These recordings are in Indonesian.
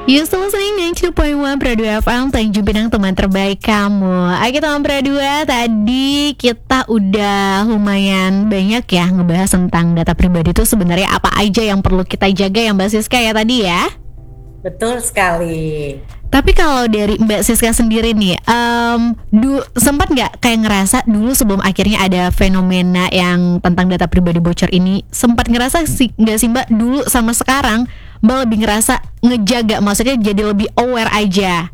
You still listening 92.1 Pro 2 FM, Tanjung Pinang, teman terbaik kamu. Oke teman Pro 2, tadi kita udah lumayan banyak ya ngebahas tentang data pribadi itu sebenarnya apa aja yang perlu kita jaga ya Mbak Siska ya tadi ya. Betul sekali. Tapi kalau dari Mbak Siska sendiri nih, sempat nggak kayak ngerasa dulu sebelum akhirnya ada fenomena yang tentang data pribadi bocor ini, sempat ngerasa sih nggak sih Mbak dulu sama sekarang Mbak lebih ngerasa ngejaga, maksudnya jadi lebih aware aja?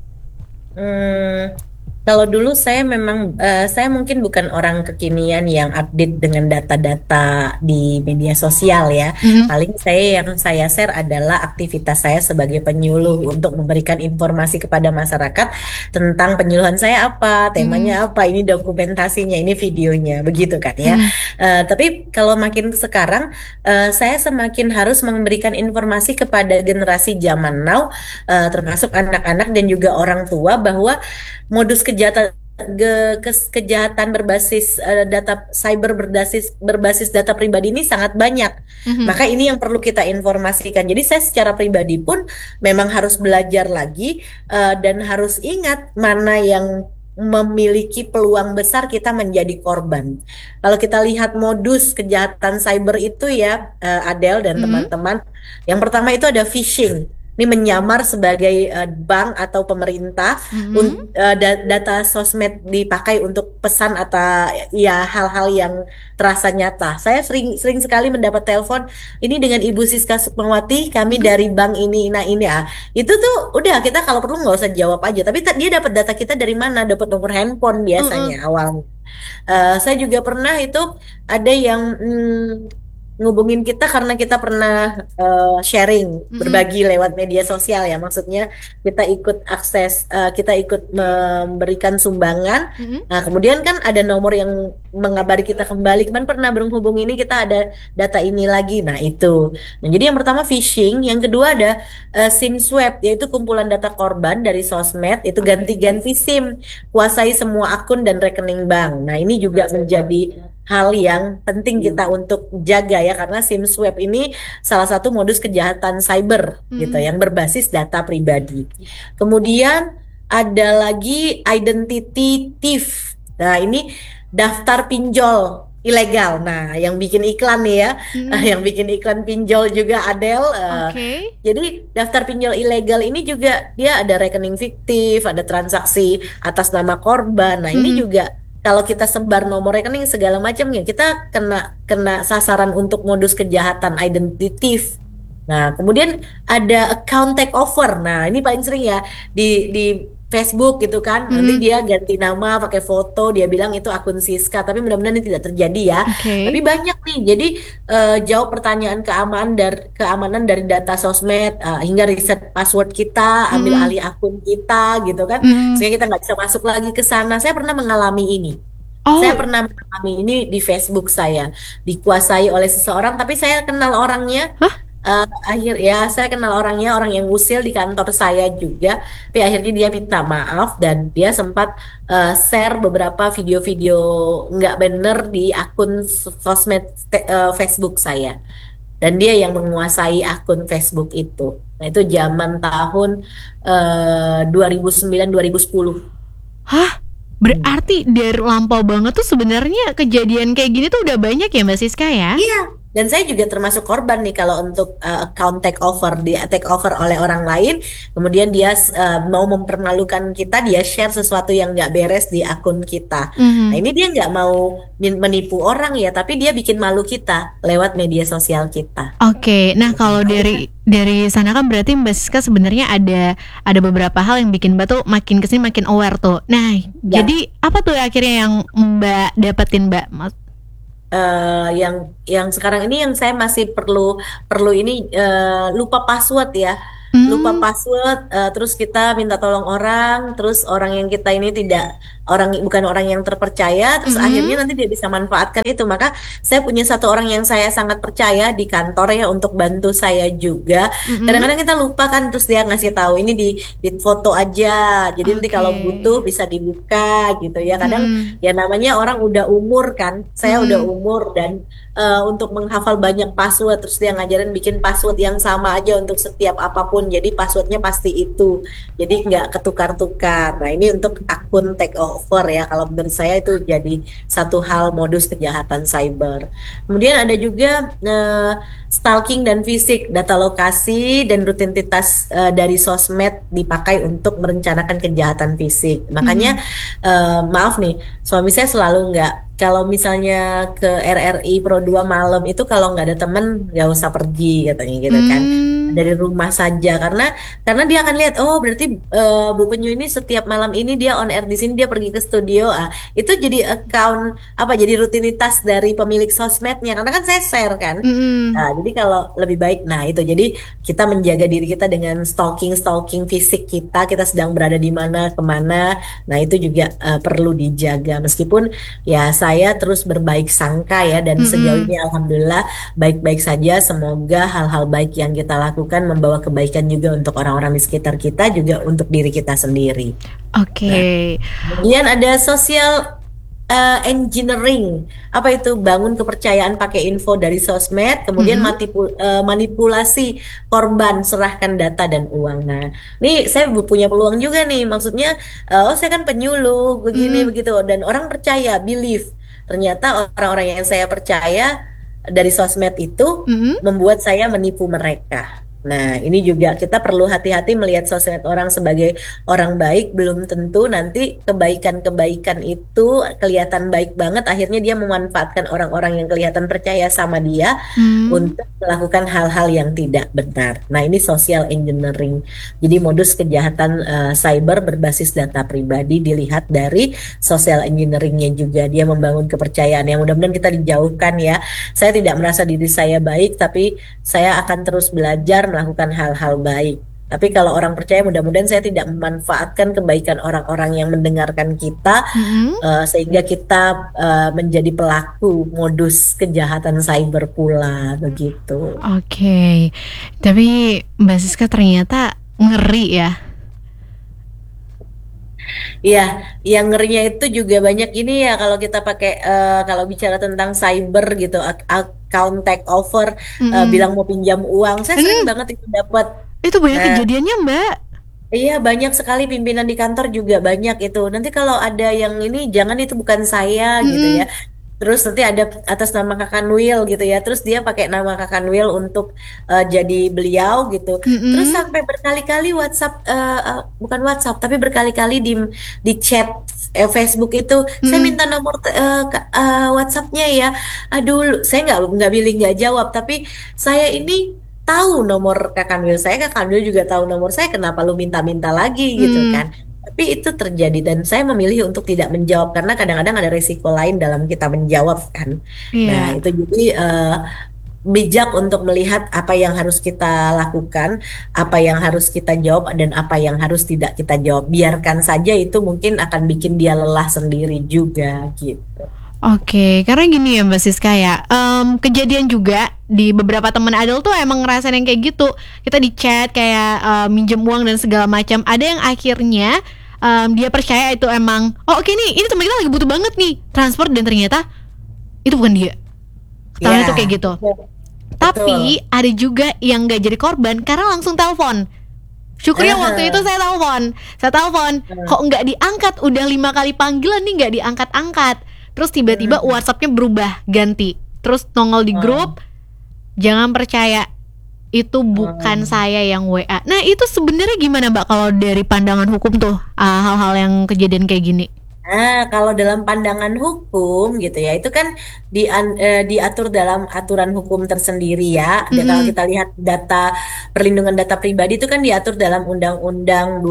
Kalau dulu saya memang saya mungkin bukan orang kekinian yang update dengan data-data di media sosial ya. Paling yang saya share adalah aktivitas saya sebagai penyuluh untuk memberikan informasi kepada masyarakat tentang penyuluhan saya apa, temanya apa, ini dokumentasinya, ini videonya, begitu kan ya. Tapi kalau makin sekarang saya semakin harus memberikan informasi kepada generasi zaman now, termasuk anak-anak dan juga orang tua, bahwa modus kejahatan berbasis data cyber berbasis data pribadi ini sangat banyak. Maka ini yang perlu kita informasikan. Jadi saya secara pribadi pun memang harus belajar lagi dan harus ingat mana yang memiliki peluang besar kita menjadi korban. Kalau kita lihat modus kejahatan cyber itu ya, Adele dan teman-teman, yang pertama itu ada phishing. Ini menyamar sebagai bank atau pemerintah, data sosmed dipakai untuk pesan atau ya hal-hal yang terasa nyata. Saya sering sekali mendapat telepon, ini dengan Ibu Siska Sukmawati, kami dari bank ini, nah ini ya. Itu tuh udah, kita kalau perlu nggak usah jawab aja. Tapi dia dapat data kita dari mana? Dapat nomor handphone biasanya awalnya. Saya juga pernah itu ada yang ngubungin kita karena kita pernah sharing, berbagi lewat media sosial ya, maksudnya kita ikut akses, kita ikut memberikan sumbangan. Nah kemudian kan ada nomor yang mengabari kita kembali, kemarin pernah berhubung ini, kita ada data ini lagi. Nah itu, nah, jadi yang pertama phishing, yang kedua ada SIM swap, yaitu kumpulan data korban dari sosmed, itu ganti-ganti SIM, kuasai semua akun dan rekening bank. Nah ini juga menjadi hal yang penting kita untuk jaga ya, karena SIM swap ini salah satu modus kejahatan cyber gitu yang berbasis data pribadi. Kemudian ada lagi identity thief. Nah, ini daftar pinjol ilegal. Nah, yang bikin iklan nih ya, yang bikin iklan pinjol juga Adele. Jadi daftar pinjol ilegal ini juga dia ada rekening fiktif, ada transaksi atas nama korban. Nah, ini juga kalau kita sebar nomor rekening segala macam ya, kita kena sasaran untuk modus kejahatan identity thief. Nah, kemudian ada account takeover. Nah, ini paling sering ya di Facebook gitu kan. Nanti dia ganti nama, pakai foto, dia bilang itu akun Siska, tapi mudah-mudahan ini tidak terjadi ya. Tapi banyak nih. Jadi jawab pertanyaan keamanan dari data sosmed, hingga riset password kita, ambil alih akun kita gitu kan. Sehingga kita nggak bisa masuk lagi ke sana. Saya pernah mengalami ini. Saya pernah mengalami ini di Facebook saya, dikuasai oleh seseorang, tapi saya kenal orangnya. Saya kenal orangnya, orang yang usil di kantor saya juga. Tapi akhirnya dia minta maaf dan dia sempat share beberapa video-video nggak bener di akun sosmed Facebook saya. Dan dia yang menguasai akun Facebook itu. Nah itu zaman tahun 2009-2010. Hah? Berarti dari lampau banget tuh sebenarnya kejadian kayak gini tuh udah banyak ya Mbak Siska ya? Iya. Dan saya juga termasuk korban nih kalau untuk account takeover, dia takeover oleh orang lain, kemudian dia mau mempermalukan kita, dia share sesuatu yang nggak beres di akun kita. Nah ini dia nggak mau menipu orang ya, tapi dia bikin malu kita lewat media sosial kita. Nah kalau dari sana kan berarti Mbak Siska sebenarnya ada beberapa hal yang bikin Mbak tuh makin kesini makin aware tuh. Nah jadi apa tuh akhirnya yang Mbak dapetin Mbak? Yang sekarang ini yang saya masih perlu ini, lupa password ya, lupa password, terus kita minta tolong orang, terus orang yang kita ini bukan orang yang terpercaya, terus akhirnya nanti dia bisa manfaatkan itu. Maka saya punya satu orang yang saya sangat percaya di kantor ya, untuk bantu saya juga. Kadang-kadang kita lupa kan, terus dia ngasih tahu ini di foto aja, jadi nanti kalau butuh bisa dibuka gitu ya. Kadang ya namanya orang udah umur kan, saya udah umur dan untuk menghafal banyak password, terus dia ngajarin bikin password yang sama aja untuk setiap apapun akun, jadi passwordnya pasti itu, jadi nggak ketukar-tukar. Nah ini untuk akun take over ya, kalau menurut saya itu jadi satu hal modus kejahatan cyber. Kemudian ada juga stalking dan fisik, data lokasi dan rutinitas dari sosmed dipakai untuk merencanakan kejahatan fisik. Makanya Mhm. maaf nih, suami saya selalu nggak, kalau misalnya ke RRI Pro 2 malam itu kalau nggak ada temen nggak usah pergi katanya gitu kan, Hmm. dari rumah saja, karena dia akan lihat, oh berarti Bu Penyu ini setiap malam ini dia on air di sini, dia pergi ke studio. Itu jadi account apa, jadi rutinitas dari pemilik sosmednya, karena kan saya share kan. Mhm. Jadi kalau lebih baik, nah itu jadi kita menjaga diri kita dengan stalking stalking fisik kita sedang berada di mana, kemana. Nah itu juga perlu dijaga, meskipun ya saya terus berbaik sangka ya, dan sejauh Mhm. ini alhamdulillah baik-baik saja. Semoga hal-hal baik yang kita lakukan membawa kebaikan juga untuk orang-orang di sekitar kita, juga untuk diri kita sendiri. Oke. Nah, kemudian ada social engineering. Apa itu? Bangun kepercayaan pakai info dari sosmed, kemudian Mhm. manipulasi korban, serahkan data dan uang. Nah, ini saya punya peluang juga nih. Maksudnya, oh saya kan penyuluh, begini Mhm. begitu, dan orang percaya, believe. Ternyata orang-orang yang saya percaya dari sosmed itu Mhm. membuat saya menipu mereka. Nah, ini juga kita perlu hati-hati melihat sosmed orang sebagai orang baik. Belum tentu nanti kebaikan-kebaikan itu kelihatan baik banget, akhirnya dia memanfaatkan orang-orang yang kelihatan percaya sama dia Hmm. untuk melakukan hal-hal yang tidak benar. Nah, ini social engineering. Jadi modus kejahatan cyber berbasis data pribadi dilihat dari social engineeringnya juga. Dia membangun kepercayaan yang mudah-mudahan kita dijauhkan ya. Saya tidak merasa diri saya baik, tapi saya akan terus belajar melakukan hal-hal baik. Tapi kalau orang percaya, mudah-mudahan saya tidak memanfaatkan kebaikan orang-orang yang mendengarkan kita, Mhm. sehingga kita menjadi pelaku modus kejahatan cyber pula begitu. Oke. Tapi Mbak Siska ternyata ngeri ya. Iya, yang ngerinya itu juga banyak ini ya, kalau kita pakai kalau bicara tentang cyber gitu, account takeover, Mhm. bilang mau pinjam uang, saya sering Hmm, banget itu dapat. itu banyak Nah, kejadiannya, Mbak. iya, banyak sekali pimpinan di kantor juga banyak itu. Nanti kalau ada yang ini, jangan, itu bukan saya gitu ya. Mhm. Terus nanti ada atas nama Kakak Nuil gitu ya. Terus dia pakai nama Kakak Nuil untuk jadi beliau gitu. Terus Mhm. sampai berkali-kali WhatsApp, bukan WhatsApp, tapi berkali-kali di chat Facebook itu, saya Mhm. minta nomor WhatsAppnya ya. Aduh, saya nggak pilih nggak jawab, tapi saya ini tahu nomor Kakak Nuil saya, Kakak Nuil juga tahu nomor saya. Kenapa lu minta-minta lagi gitu Mhm. kan? Tapi itu terjadi, dan saya memilih untuk tidak menjawab karena kadang-kadang ada risiko lain dalam kita menjawab kan. Nah, Iya. itu jadi bijak untuk melihat apa yang harus kita lakukan, apa yang harus kita jawab, dan apa yang harus tidak kita jawab. Biarkan saja, itu mungkin akan bikin dia lelah sendiri juga gitu. Oke, karena gini ya Mbak Siska ya, kejadian juga di beberapa teman Adel tuh emang ngerasain yang kayak gitu. Kita di chat kayak minjem uang dan segala macam. Ada yang akhirnya dia percaya itu emang, oh oke nih, ini teman kita lagi butuh banget nih transfer, dan ternyata itu bukan dia. Ketahuan itu kayak Ya, gitu. betul. Tapi ada juga yang gak jadi korban karena langsung telepon. Syukurnya waktu itu Aha. saya telepon, kok nggak diangkat, udah 5 kali panggilan nih nggak diangkat-angkat. Terus tiba-tiba Hmm. WhatsAppnya berubah ganti, terus nongol di Hmm. grup, jangan percaya itu bukan Hmm. saya yang WA. Nah itu sebenarnya gimana Mbak kalau dari pandangan hukum tuh, hal-hal yang kejadian kayak gini? Kalau dalam pandangan hukum gitu ya, itu kan diatur dalam aturan hukum tersendiri ya. Kalau Mm-mm. kita lihat perlindungan data pribadi itu kan diatur dalam Undang-Undang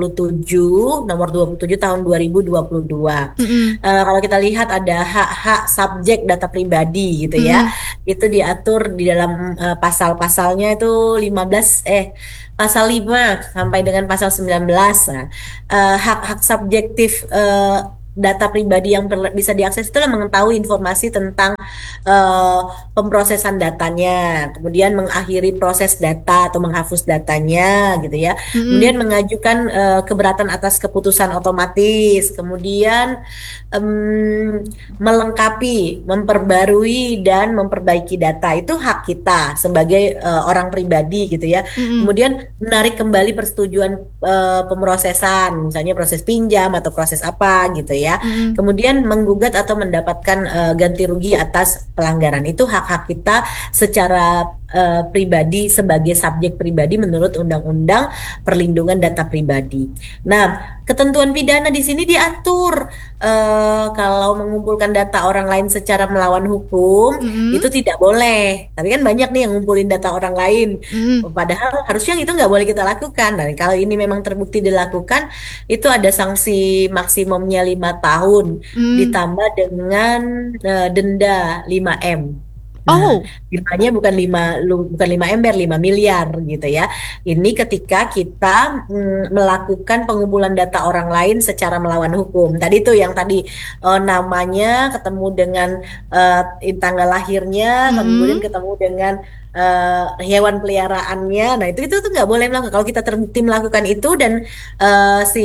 27 nomor 27 tahun 2022. Mm-mm. Kalau kita lihat ada hak-hak subjek data pribadi gitu ya. Mm-mm. Itu diatur di dalam pasal-pasalnya itu 15 pasal 5 sampai dengan pasal 19. Nah, hak-hak subjektif data pribadi yang bisa diakses itu adalah mengetahui informasi tentang eh, pemrosesan datanya, kemudian mengakhiri proses data atau menghapus datanya gitu ya. Mm-mm. Kemudian mengajukan keberatan atas keputusan otomatis, kemudian em, melengkapi, memperbarui dan memperbaiki data itu hak kita sebagai orang pribadi gitu ya. Mm-mm. Kemudian menarik kembali persetujuan pemrosesan, misalnya proses pinjam atau proses apa gitu ya. Mm-mm. Kemudian menggugat atau mendapatkan ganti rugi atas pelanggaran itu hak-hak kita secara pribadi sebagai subjek pribadi menurut Undang-Undang Perlindungan Data Pribadi. Nah, ketentuan pidana di sini diatur kalau mengumpulkan data orang lain secara melawan hukum Mm-mm. itu tidak boleh. Tapi kan banyak nih yang ngumpulin data orang lain. Mm-mm. Padahal harusnya itu nggak boleh kita lakukan. Dan kalau ini memang terbukti dilakukan, itu ada sanksi maksimumnya 5 tahun Mm. ditambah dengan denda 5 M. Nah, Oh, dimanya bukan 5 ember, 5 miliar gitu ya. Ini ketika kita melakukan pengumpulan data orang lain secara melawan hukum. Tadi tuh yang tadi namanya ketemu dengan tanggal lahirnya, kemudian mm-mm. ketemu dengan hewan peliharaannya. Nah, itu tuh nggak boleh melakukan. Kalau kita terbukti melakukan itu dan si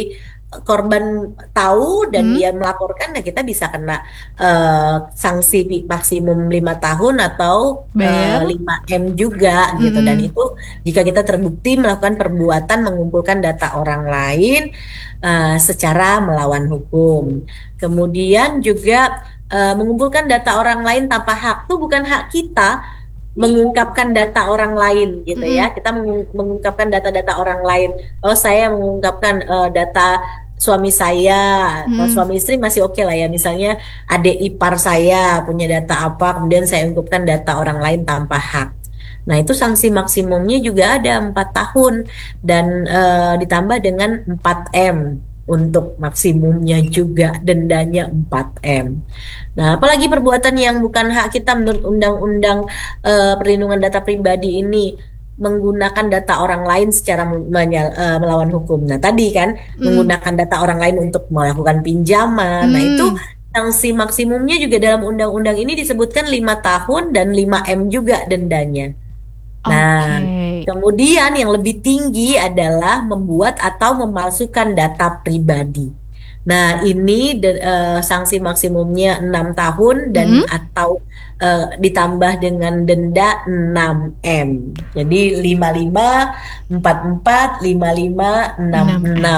korban tahu dan Mm. dia melaporkan, nah kita bisa kena sanksi maksimum 5 tahun atau Bayar. 5 M juga gitu. Dan Mm-mm. itu jika kita terbukti melakukan perbuatan mengumpulkan data orang lain secara melawan hukum. Kemudian juga mengumpulkan data orang lain tanpa hak tuh bukan hak kita mengungkapkan data orang lain gitu Mm-mm. ya. Kita mengungkapkan data-data orang lain. Oh, saya mengungkapkan data suami saya. Kalau Mm-mm. suami istri masih oke lah ya. Misalnya adik ipar saya punya data apa, kemudian saya ungkapkan data orang lain tanpa hak. Nah, itu sanksi maksimumnya juga ada 4 tahun dan ditambah dengan 4 M untuk maksimumnya juga dendanya 4 M. Nah, apalagi perbuatan yang bukan hak kita menurut Undang-Undang Perlindungan Data Pribadi ini menggunakan data orang lain secara melawan hukum. Nah, tadi kan Mm. menggunakan data orang lain untuk melakukan pinjaman. Nah, itu Mm. sanksi maksimumnya juga dalam undang-undang ini disebutkan 5 tahun dan 5 M juga dendanya. Nah, Oke. kemudian yang lebih tinggi adalah membuat atau memalsukan data pribadi. Nah, ini sanksi maksimumnya 6 tahun dan Mm-mm. atau ditambah dengan denda 6 M. Jadi 55, 44, 55, enam Enam. enam.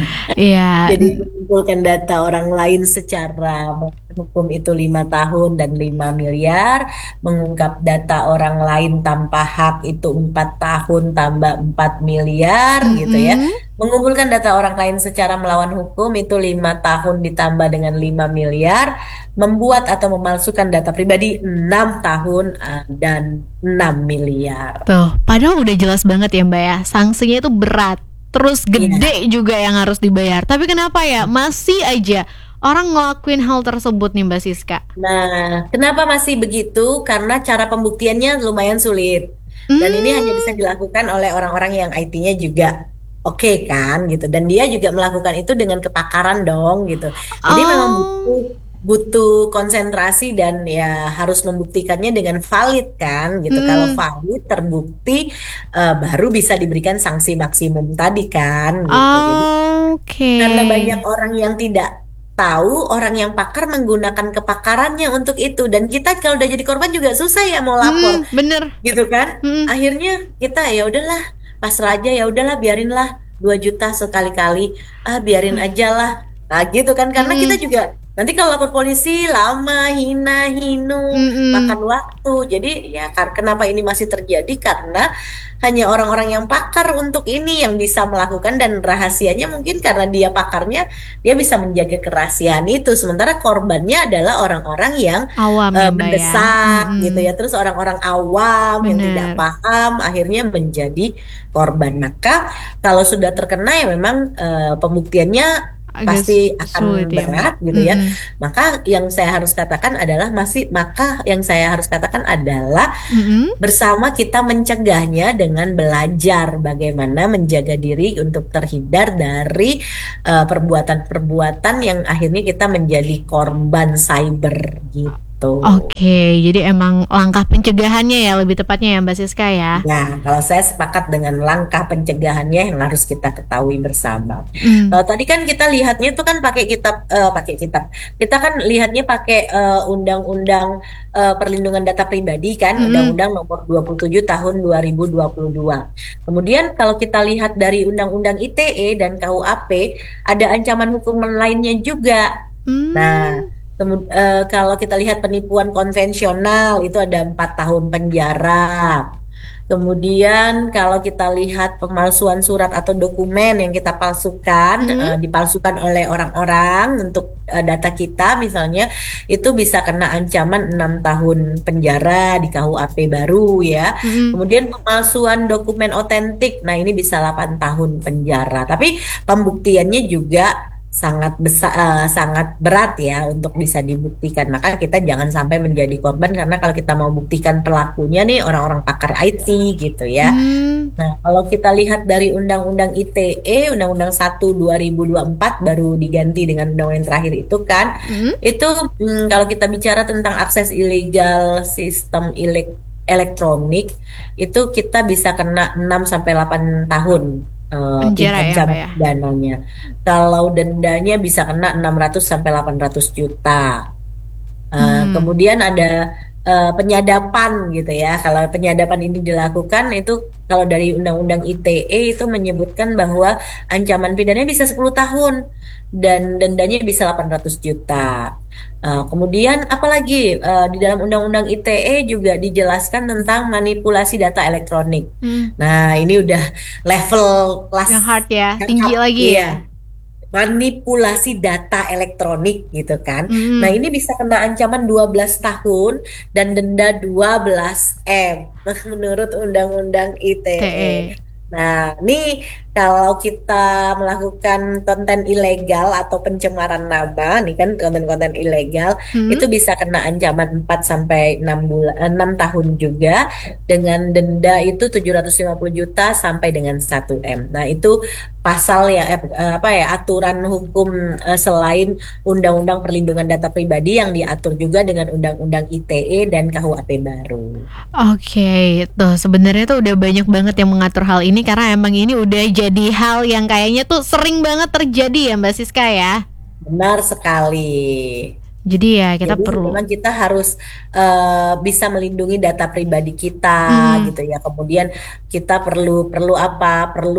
Iya. Jadi mengumpulkan data orang lain secara hukum itu 5 tahun dan 5 miliar, mengungkap data orang lain tanpa hak itu 4 tahun tambah 4 miliar gitu ya. Mm-mm. Mengumpulkan data orang lain secara melawan hukum itu 5 tahun ditambah dengan 5 miliar, membuat atau memalsukan data pribadi 6 tahun dan 6 miliar. Tuh, padahal udah jelas banget ya Mbak ya, sanksinya itu berat, terus Iya. gede juga yang harus dibayar. Tapi kenapa ya masih aja orang ngelakuin hal tersebut nih Mbak Siska? Nah, kenapa masih begitu? Karena cara pembuktiannya lumayan sulit. Dan ini hanya bisa Hmm. dilakukan oleh orang-orang yang IT-nya juga oke kan gitu. Dan dia juga melakukan itu dengan kepakaran dong gitu. Jadi memang Oh. butuh butuh konsentrasi dan ya harus membuktikannya dengan valid kan gitu. Kalau Hmm. valid terbukti baru bisa diberikan sanksi maksimum tadi kan gitu. Jadi Oke. karena banyak orang yang tidak tahu, orang yang pakar menggunakan kepakarannya untuk itu. Dan kita kalau udah jadi korban juga susah ya mau lapor, Bener. gitu kan? Hmm. Akhirnya kita ya udahlah, pasrah aja ya udahlah, biarinlah 2 juta sekali-kali. Ah, biarin aja lah. Nah, gitu kan? Karena kita Hmm. juga nanti kalau lapor polisi lama, hina, hinu, makan Hmm. waktu. Jadi ya kenapa ini masih terjadi? Karena hanya orang-orang yang pakar untuk ini yang bisa melakukan dan rahasianya mungkin karena dia pakarnya, dia bisa menjaga kerahasiaan itu. Sementara korbannya adalah orang-orang yang Awam ya Mbak ya. mendesak gitu Hmm. ya. Terus orang-orang awam yang tidak Bener. paham akhirnya menjadi korban. Maka kalau sudah terkena ya memang pembuktiannya agak pasti sulit akan ya Mbak. berat gitu ya. Mm-mm. Maka yang saya harus katakan adalah Mm-mm. bersama kita mencegahnya dengan belajar bagaimana menjaga diri untuk terhindar dari perbuatan-perbuatan yang akhirnya kita menjadi korban cyber gitu. Oke, jadi emang langkah pencegahannya ya lebih tepatnya ya Mbak Siska ya. Nah, kalau saya sepakat dengan langkah pencegahannya yang harus kita ketahui bersama. Mm. Kalau tadi kan kita lihatnya itu kan pakai kitab. Kita kan lihatnya pakai Undang-Undang Perlindungan Data Pribadi kan, Mm-mm. Undang-Undang Nomor 27 Tahun 2022. Kemudian kalau kita lihat dari Undang-Undang ITE dan KUHP, ada ancaman hukuman lainnya juga. Nah, Mm. kalau kita lihat penipuan konvensional itu ada 4 tahun penjara. Kemudian kalau kita lihat pemalsuan surat atau dokumen yang kita palsukan, Mm-mm. dipalsukan oleh orang-orang untuk data kita misalnya, itu bisa kena ancaman 6 tahun penjara di KUHP baru ya. Mm-mm. Kemudian pemalsuan dokumen otentik, nah ini bisa 8 tahun penjara. Tapi pembuktiannya juga sangat besar, sangat berat ya untuk bisa dibuktikan. Maka kita jangan sampai menjadi korban karena kalau kita mau buktikan pelakunya nih orang-orang pakar IT gitu ya. Mm. Nah, kalau kita lihat dari Undang-Undang ITE, Undang-Undang 1 2024 baru diganti dengan undang-undang yang terakhir itu kan, Mm. itu kalau kita bicara tentang akses ilegal sistem elektronik, itu kita bisa kena 6 sampai 8 tahun Penjara ya Mbak ancaman ya. pidananya. Kalau dendanya bisa kena 600 sampai 800 juta. Hmm. Kemudian ada penyadapan gitu ya. Kalau penyadapan ini dilakukan itu kalau dari Undang-Undang ITE itu menyebutkan bahwa ancaman pidananya bisa 10 tahun dan dendanya bisa 800 juta. Kemudian apalagi di dalam Undang-Undang ITE juga dijelaskan tentang manipulasi data elektronik. Hmm. Nah, ini udah level kelas Yang hard ya, tinggi kakap, lagi iya, ya. manipulasi data elektronik gitu kan. Nah, Mm-mm. ini bisa kena ancaman 12 tahun dan denda 12 M menurut Undang-Undang ITE. TE. Nah, ini kalau kita melakukan konten ilegal atau pencemaran nama, nih kan konten-konten ilegal, Hmm. itu bisa kena ancaman 4 sampai 6 bulan, 6 tahun juga dengan denda itu 750 juta sampai dengan 1 M. Nah, itu pasal ya apa ya aturan hukum selain Undang-Undang Perlindungan Data Pribadi yang diatur juga dengan Undang-Undang ITE dan KUHP baru. Oke, tuh sebenarnya tuh udah banyak banget yang mengatur hal ini karena emang ini udah jadi hal yang kayaknya tuh sering banget terjadi ya Mbak Siska ya. Benar sekali. Jadi ya kita Jadi perlu. memang kita harus bisa melindungi data pribadi kita Hmm. gitu ya. Kemudian kita perlu perlu apa? Perlu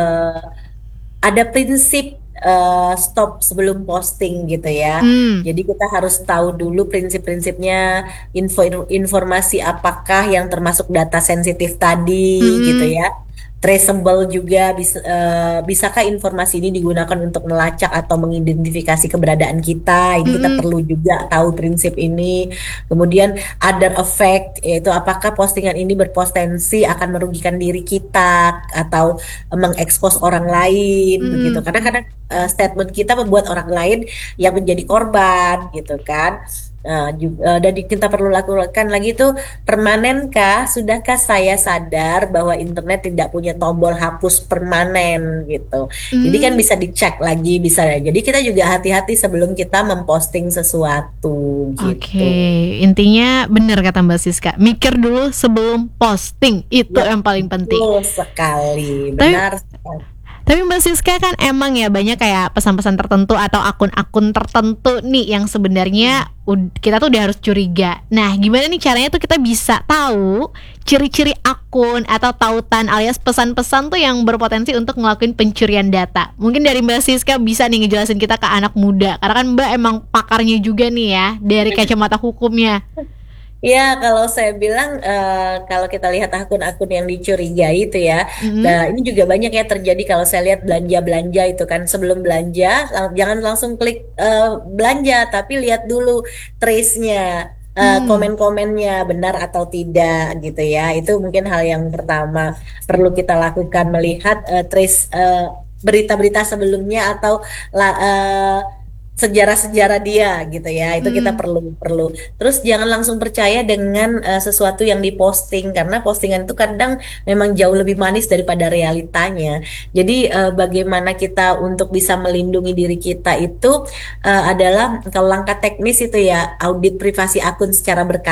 ada prinsip stop sebelum posting gitu ya. Hmm. Jadi kita harus tahu dulu prinsip-prinsipnya, informasi apakah yang termasuk data sensitif tadi gitu Mm-mm. ya. Traceable juga bisakah informasi ini digunakan untuk melacak atau mengidentifikasi keberadaan kita? Ini kita Mm-mm. perlu juga tahu prinsip ini. Kemudian other effect yaitu apakah postingan ini berpotensi akan merugikan diri kita atau mengekspos orang lain begitu. Mm-mm. Karena kadang statement kita membuat orang lain yang menjadi korban gitu kan. Dan kita perlu lakukan lagi tuh permanenkah? Sudahkah saya sadar bahwa internet tidak punya tombol hapus permanen gitu. Jadi kan Mm. bisa dicek lagi bisa ya. Jadi kita juga hati-hati sebelum kita memposting sesuatu gitu. Oke, intinya bener kata Mbak Siska. Mikir dulu sebelum posting, itu Ya, yang paling penting. betul sekali. Tapi Benar sekali. Tapi Mbak Siska kan emang ya banyak kayak pesan-pesan tertentu atau akun-akun tertentu nih yang sebenarnya kita tuh udah harus curiga. Nah, gimana nih caranya tuh kita bisa tahu ciri-ciri akun atau tautan alias pesan-pesan tuh yang berpotensi untuk ngelakuin pencurian data. Mungkin dari Mbak Siska bisa nih ngejelasin kita ke anak muda. Karena kan Mbak emang pakarnya juga nih ya dari kacamata hukumnya. Ya, kalau saya bilang kalau kita lihat akun-akun yang dicurigai itu ya, Mm-mm. nah ini juga banyak ya terjadi kalau saya lihat belanja-belanja itu kan sebelum belanja jangan langsung klik belanja, tapi lihat dulu trace-nya, Hmm. komen-komennya benar atau tidak gitu ya. Itu mungkin hal yang pertama perlu kita lakukan melihat trace berita-berita sebelumnya atau sejarah-sejarah dia gitu ya. Itu kita Hmm. perlu perlu. Terus jangan langsung percaya dengan sesuatu yang diposting karena postingan itu kadang memang jauh lebih manis daripada realitanya. Jadi bagaimana kita untuk bisa melindungi diri kita itu adalah kalau langkah teknis itu ya audit privasi akun secara berkala